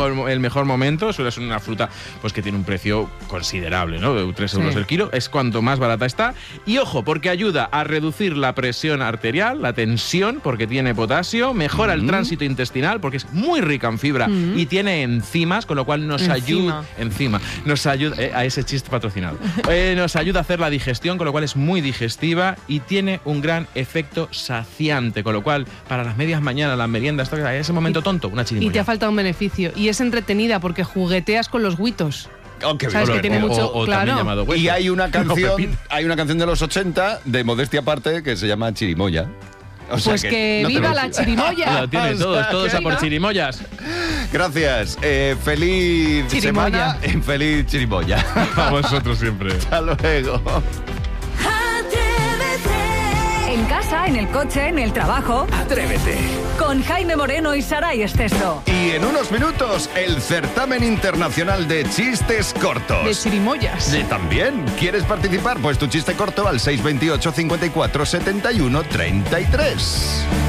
el mejor momento. Suele ser una fruta pues que tiene un precio considerable, ¿no? De 3 euros el kilo. Es cuanto más barata está. Y ojo, porque ayuda a reducir la presión arterial, la tensión, porque tiene potasio, mejora el tránsito intestinal, porque es muy rica en fibra y tiene enzimas, con lo cual nos ayuda a ese chiste patrocinado. Nos ayuda a hacer la digestión, con lo cual es muy digestiva y tiene un gran efecto saciante, con lo cual para las medias mañanas, las meriendas, ese momento tonto, una chirimoya. Y te ha faltado un beneficio. Y es entretenida porque jugueteas con los huitos. ¿Sabes que tiene mucho? O también llamado hueso. Y hay una canción de los 80, de modestia aparte, que se llama Chirimoya. O sea pues que viva la chirimoya. Lo tiene todos a por chirimoyas. Gracias. Feliz Chirimoya. semana. Feliz chirimoya. A vosotros siempre. Hasta luego. En casa, en el coche, en el trabajo. Atrévete. Con Jaime Moreno y Saray Esteso. Y en unos minutos, el certamen internacional de chistes cortos. De chirimoyas. ¿También? ¿Quieres participar? Pues tu chiste corto al 628 54 71 33.